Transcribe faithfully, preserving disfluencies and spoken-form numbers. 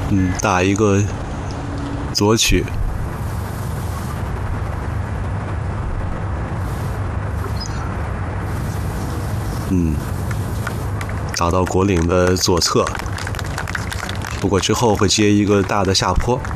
嗯，打一个左曲。嗯，打到果岭的左侧，不过之后会接一个大的下坡。